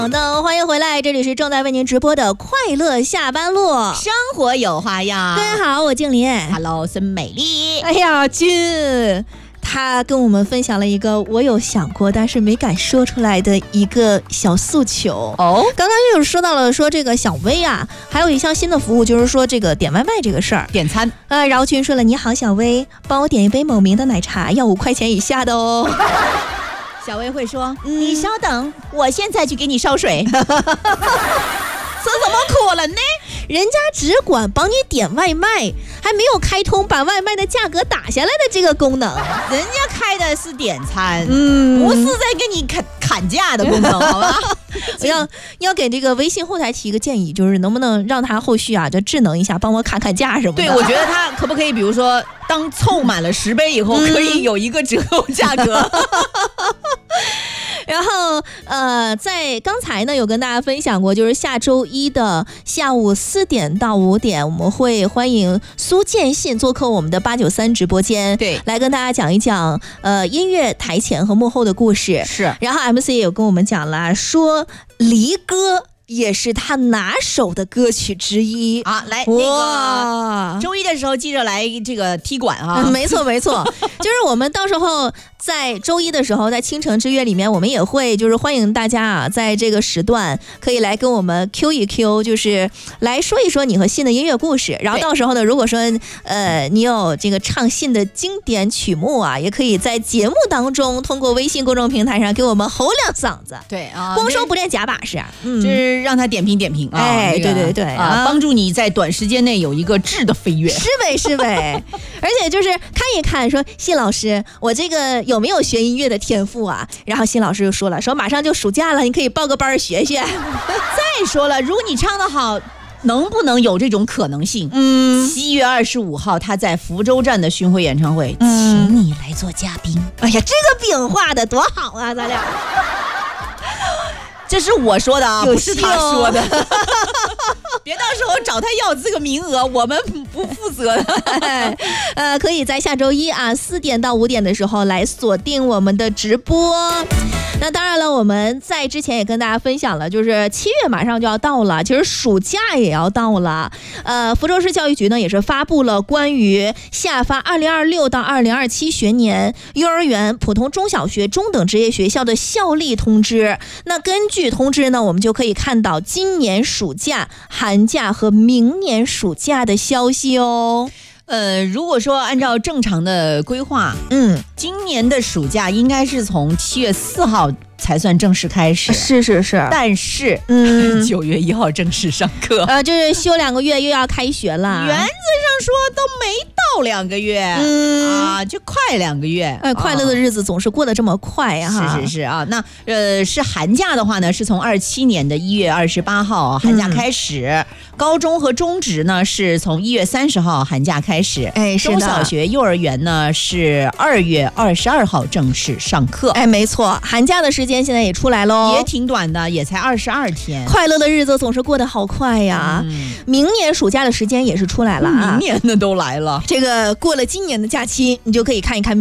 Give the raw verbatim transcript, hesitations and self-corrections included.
好的，欢迎回来，这里是正在为您直播的快乐下班路， 生活有花样。 大家好，我静林 ，Hello， 孙美丽。 哎呀，君。他跟我们分享了一个我有想过但是没敢说出来的一个小诉求哦。 刚刚就是说到了说这个小薇啊，还有一项新的服务，就是说这个点外卖这个事儿， 点餐。 呃，然后君说了，你好小薇，帮我点一杯某名的奶茶，要五块钱以下的哦。 小薇会说、 嗯、 你稍等，我现在去给你烧水。这怎么可能呢？ 人家只管帮你点外卖，还没有开通把外卖的价格打下来的这个功能。 人家开的是点餐， 嗯， 不是在给你砍砍价的功能，好吧？ 我要要给这个微信后台提一个建议，就是能不能让他后续啊，就智能一下，帮我砍砍价什么的。 对，我觉得他可不可以，比如说，当凑满了十杯以后，可以有一个折扣价格。 然后呃，在刚才呢有跟大家分享过，就是下周一的下午四点到五点，我们会欢迎苏建信做客我们的八九三直播间， 对， 来跟大家讲一讲呃音乐台前和幕后的故事。 是， 然后 M C 也有跟我们讲了，说离歌也是他拿手的歌曲之一啊。来，那个周一的时候记着来这个踢馆啊。 嗯、没错没错，就是我们到时候在周一的时候，在倾城之约里面，我们也会就是欢迎大家啊，在这个时段可以来跟我们 Q 一 Q， 就是来说一说你和信的音乐故事。然后到时候呢，如果说呃你有这个唱信的经典曲目啊，也可以在节目当中通过微信公众平台上给我们吼两嗓子。 对啊， 光说不练假把式，嗯， 就是让他点评点评啊。 哎， 这个、 对对对啊，帮助你在短时间内有一个质的飞跃。 是呗是呗，而且就是看一看，说信老师，我这个有没有学音乐的天赋啊？然后信老师就说了，说马上就暑假了，你可以报个班学学。 再说了，如果你唱得好，能不能有这种可能性？ 嗯， 七月二十五号他在福州站的巡回演唱会， 嗯、 请你来做嘉宾。 哎呀，这个饼画的多好啊，咱俩。 这是我说的啊， 不是他说的。别到时候找他要这个名额，我们不负责的。 呃，可以在下周一啊四点到五点的时候来锁定我们的直播。那当然了，我们在之前也跟大家分享了，就是七月马上就要到了，其实暑假也要到了。呃，福州市教育局呢也是发布了关于下发二零二六到二零二七学年幼儿园、普通中小学、中等职业学校的效力通知。那根据通知呢，我们就可以看到今年暑假、寒假和明年暑假的消息哦。 呃，如果说按照正常的规划， 嗯， 今年的暑假应该是从七月四号才算正式开始， 是是是， 但是， 嗯， 九月一号正式上课， 呃，就是休两个月又要开学了。 原则上说都没到两个月，嗯啊，就快两个月。 哎，快乐的日子总是过得这么快呀、 啊！是是是啊，那呃是寒假的话呢，是从二七年的一月二十八号寒假开始，嗯、高中和中职呢是从一月三十号寒假开始， 哎， 中小学、幼儿园呢是二月二十二号正式上课。 哎，没错，寒假的时间现在也出来喽， 也挺短的，也才二十二天。 快乐的日子总是过得好快呀！嗯、明年暑假的时间也是出来了啊， 明年的都来了。 这个过了今年的假期，你就可以看一看。